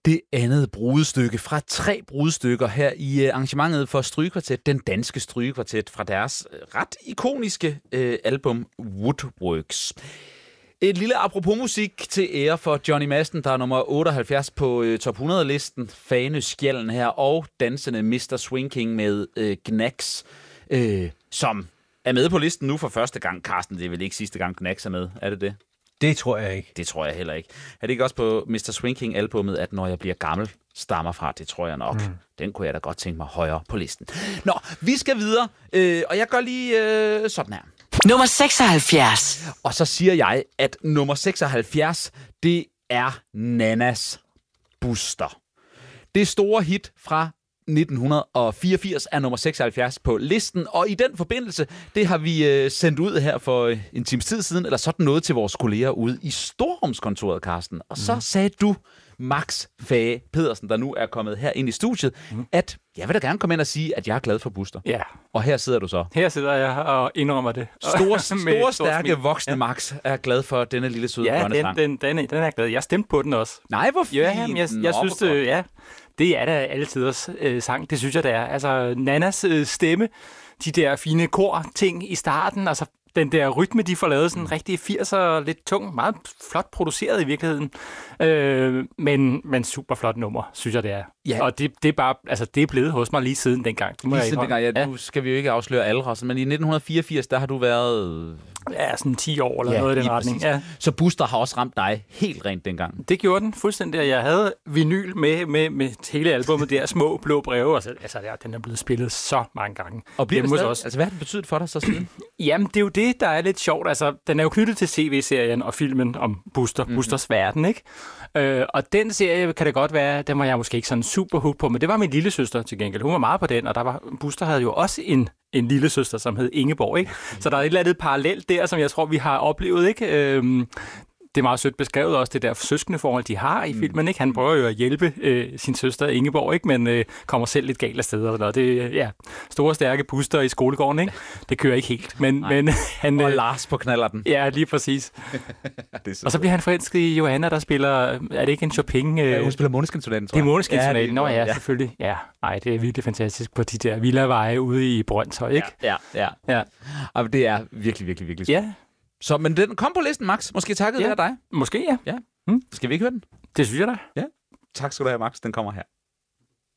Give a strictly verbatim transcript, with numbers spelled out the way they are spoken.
Det andet brudstykke fra tre brudstykker her i arrangementet for Strygekvartet, den danske Strygekvartet, fra deres ret ikoniske øh, album Woodworks. Et lille apropos musik til ære for Johnny Madsen, der er nummer otteoghalvfjerds på øh, top hundrede-listen. Fanøskjælden her, og dansende mister Swing King med øh, Gnags, øh, som er med på listen nu for første gang. Carsten, det er vel ikke sidste gang Gnags er med, er det det? Det tror jeg ikke. Det tror jeg heller ikke. Er det ikke også på mister Swing King-albummet, at når jeg bliver gammel, stammer fra? Det tror jeg nok. Mm. Den kunne jeg da godt tænke mig højere på listen. Nå, vi skal videre, øh, og jeg gør lige øh, sådan her. Nummer seksoghalvfjerds. Og så siger jeg, at nummer seksoghalvfjerds, det er Nannas Buster. Det store hit fra nitten fireogfirs er nummer seksoghalvfjerds på listen, og i den forbindelse, det har vi øh, sendt ud her for øh, en times tid siden, eller sådan noget til vores kolleger ude i Storrumskontoret, Carsten. Og så mm. sagde du, Max Fage Pedersen, der nu er kommet her ind i studiet, mm. at jeg vil da gerne komme ind og sige, at jeg er glad for Buster. Ja. Og her sidder du så. Her sidder jeg og indrømmer det. Store, store stærke, voksne ja. Max er glad for denne lille søde ja, børnesang. Ja, den, den, den, den er glad. Jeg stemte på den også. Nej, hvor fint. Ja, jamen, jeg, jeg synes, det, ja, det er da alle tiders øh, sang. Det synes jeg, det er. Altså, Nannas øh, stemme, de der fine kor-ting i starten, altså den der rytme, de får lavet, sådan rigtig firser, lidt tung, meget flot produceret i virkeligheden. Øh, men, men super flot nummer, synes jeg, det er. Ja. Og det, det er bare, altså det er blevet hos mig lige siden dengang. Det må lige jeg siden dengang, ja, ja. Nu skal vi jo ikke afsløre alle, men i nitten fireogfirs, der har du været... Ja, sådan ti år eller ja, noget i den retning. Ja. Så Buster har også ramt dig helt rent dengang. Det gjorde den fuldstændig. Jeg havde vinyl med, med, med hele albumet der, små blå breve. Altså, altså der, den er blevet spillet så mange gange. Og bliver det stadig, også. Altså, hvad har det betydet for dig så siden? Jamen, det er jo det, der er lidt sjovt. Altså, den er jo knyttet til C V-serien og filmen om Buster, mm-hmm. Busters verden, ikke? Øh, og den serie kan det godt være, den var jeg måske ikke sådan super hooked på, men det var min lille søster til gengæld. Hun var meget på den, og der var, Buster havde jo også en en lille søster, som hed Ingeborg, ikke? Så der er et eller andet parallelt der, som jeg tror, vi har oplevet, ikke? Øhm, det er meget sødt beskrevet også, det der søskende forhold, de har i filmen, ikke? Han prøver jo at hjælpe øh, sin søster Ingeborg, ikke? Men øh, kommer selv lidt galt af sted. Eller noget. Det er ja, store, stærke Buster i skolegården, ikke? Det kører ikke helt. Men, men han, og Lars på knallerten. Ja, lige præcis. Så og så bliver han forelsket i Johanna, der spiller, er det ikke en Chopin? Øh... Ja, hun spiller Måneskinsonaten, tror jeg. Det er Måneskinsonaten, nå ja, ja, selvfølgelig. Ja, nej, det er virkelig fantastisk på de der villaveje ude i Brøndshøj, ikke? Ja, ja, ja. ja. Og det er virkelig, virkelig, virkelig ja. Så, men den kom på listen, Max. Måske takket ja. være dig. Måske, ja. ja. Hmm. Skal vi ikke høre den? Det synes jeg da. Ja. Tak skal du have, Max. Den kommer her.